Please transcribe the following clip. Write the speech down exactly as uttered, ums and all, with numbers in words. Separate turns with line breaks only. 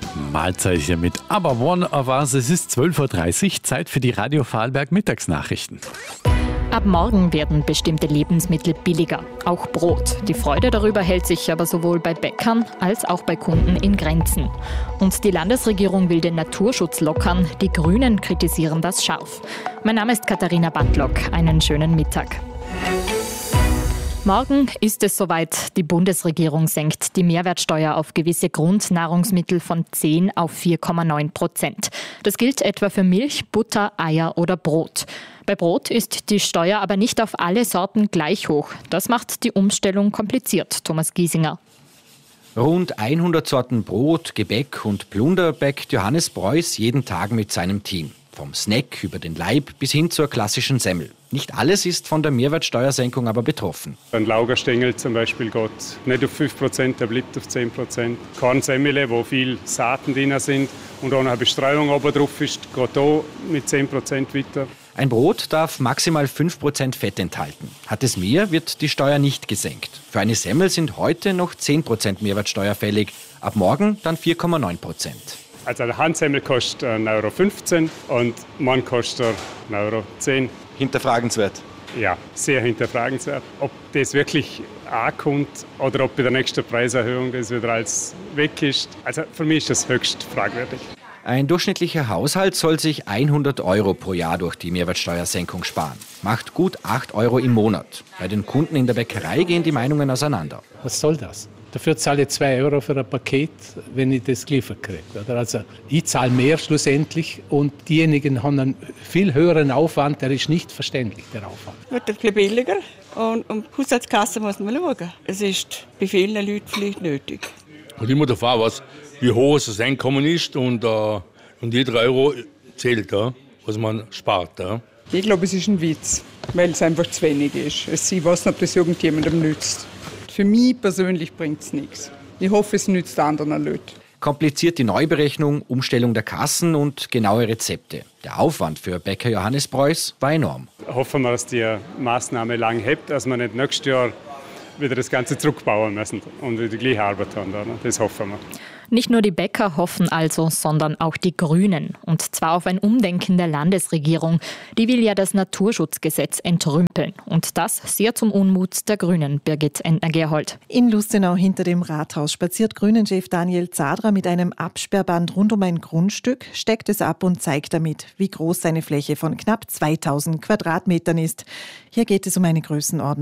Mahlzeit hier mit Aber One of Us. Es ist zwölf Uhr dreißig, Zeit für die Radio Vorarlberg Mittagsnachrichten.
Ab morgen werden bestimmte Lebensmittel billiger, auch Brot. Die Freude darüber hält sich aber sowohl bei Bäckern als auch bei Kunden in Grenzen. Und die Landesregierung will den Naturschutz lockern. Die Grünen kritisieren das scharf. Mein Name ist Katharina Bandlock. Einen schönen Mittag. Morgen ist es soweit. Die Bundesregierung senkt die Mehrwertsteuer auf gewisse Grundnahrungsmittel von zehn auf vier Komma neun Prozent. Das gilt etwa für Milch, Butter, Eier oder Brot. Bei Brot ist die Steuer aber nicht auf alle Sorten gleich hoch. Das macht die Umstellung kompliziert, Thomas Giesinger.
Rund hundert Sorten Brot, Gebäck und Plunder bäckt Johannes Preuß jeden Tag mit seinem Team. Vom Snack über den Leib bis hin zur klassischen Semmel. Nicht alles ist von der Mehrwertsteuersenkung aber betroffen.
Ein Laugerstängel zum Beispiel geht nicht auf fünf Prozent, der bleibt auf zehn Prozent. Kornsemmel, wo viel Saaten drin sind und auch eine Bestreuung oben drauf ist, geht auch mit zehn Prozent weiter.
Ein Brot darf maximal fünf Prozent Fett enthalten. Hat es mehr, wird die Steuer nicht gesenkt. Für eine Semmel sind heute noch zehn Prozent Mehrwertsteuer fällig, ab morgen dann vier Komma neun Prozent.
Also eine Handsemmel kostet eins Komma fünfzehn Euro und Mann kostet eins Komma zehn Euro.
Hinterfragenswert?
Ja, sehr hinterfragenswert. Ob das wirklich ankommt oder ob bei der nächsten Preiserhöhung das wieder alles weg ist. Also für mich ist das höchst fragwürdig.
Ein durchschnittlicher Haushalt soll sich hundert Euro pro Jahr durch die Mehrwertsteuersenkung sparen. Macht gut acht Euro im Monat. Bei den Kunden in der Bäckerei gehen die Meinungen auseinander.
Was soll das? Dafür zahle ich zwei Euro für ein Paket, wenn ich das geliefert kriege. Also ich zahle mehr schlussendlich und diejenigen haben einen viel höheren Aufwand, der ist nicht verständlich, der Aufwand.
Wird ein bisschen billiger und um die Haushaltskasse muss man schauen. Es ist bei vielen Leuten vielleicht nötig.
Und immer davon, was, wie hoch das Einkommen ist und, äh, und jeder Euro zählt, ja, was man spart. Ja.
Ich glaube, es ist ein Witz, weil es einfach zu wenig ist. Ich weiß nicht, ob das irgendjemandem nützt. Für mich persönlich bringt es nichts. Ich hoffe, es nützt anderen Leuten.
Kompliziert die Neuberechnung, Umstellung der Kassen und genaue Rezepte. Der Aufwand für Bäcker Johannes Preuß war enorm.
Hoffen wir, dass die Maßnahme lang hält, dass wir nicht nächstes Jahr wieder das Ganze zurückbauen müssen und wieder die gleiche Arbeit haben. Das hoffen wir.
Nicht nur die Bäcker hoffen also, sondern auch die Grünen. Und zwar auf ein Umdenken der Landesregierung. Die will ja das Naturschutzgesetz entrümpeln. Und das sehr zum Unmut der Grünen, Birgit Entner-Gerhold.
In Lustenau hinter dem Rathaus spaziert Grünen-Chef Daniel Zadra mit einem Absperrband rund um ein Grundstück, steckt es ab und zeigt damit, wie groß seine Fläche von knapp zweitausend Quadratmetern ist. Hier geht es um eine Größenordnung